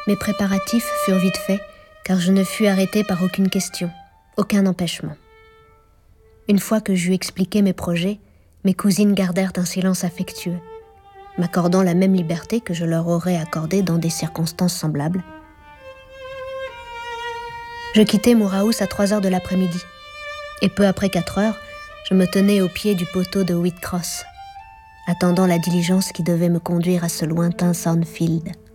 Mes préparatifs furent vite faits, car je ne fus arrêtée par aucune question, aucun empêchement. Une fois que j'eus expliqué mes projets, mes cousines gardèrent un silence affectueux, m'accordant la même liberté que je leur aurais accordée dans des circonstances semblables. Je quittai Moorhouse à 3h de l'après-midi, et peu après 4h, je me tenais au pied du poteau de Whitcross, attendant la diligence qui devait me conduire à ce lointain Thornfield.